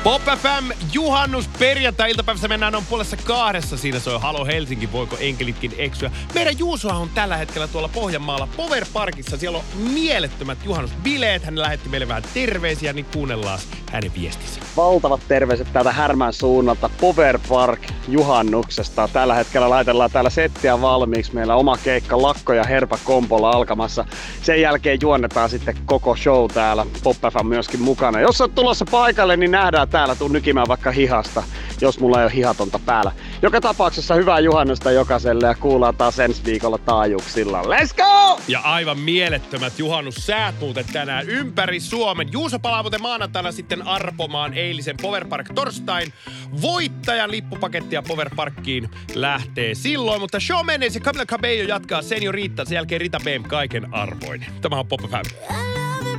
Pop FM juhannus perjantai-iltapäivässä mennään on puolessa kahdessa. Siinä se on Halo Helsinki, voiko enkelitkin eksyä. Meidän Juusohan on tällä hetkellä tuolla Pohjanmaalla Power Parkissa. Siellä on mielettömät juhannusbileet. Hän lähetti meille vähän terveisiä, niin kuunnellaan hänen viestinsä. Valtavat terveiset täältä Härmän suunnalta Power Park juhannuksesta. Tällä hetkellä laitellaan täällä settiä valmiiksi. Meillä oma keikka Lakko ja Herpa Kompolla alkamassa. Sen jälkeen juonnetaan sitten koko show täällä. Pop FM myöskin mukana. Jos olet tulossa paikalle, niin nähdään täällä. Tuun nykimään vaikka hihasta, jos mulla ei ole hihatonta päällä. Joka tapauksessa hyvää juhannusta jokaiselle ja kuullaan taas ensi viikolla taajuuksilla. Let's go! Ja aivan mielettömät juhannussäät muuten tänään ympäri Suomen. Juuso palaa muuten maanantaina sitten arpomaan eilisen Power Park torstain. Voittajan lippupakettia Power Parkkiin lähtee silloin, mutta Shawn Mendes ja Camila Cabello jatkaa Señorita, sen jälkeen Rita Bem kaiken arvoinen. Tämä on Pop FM.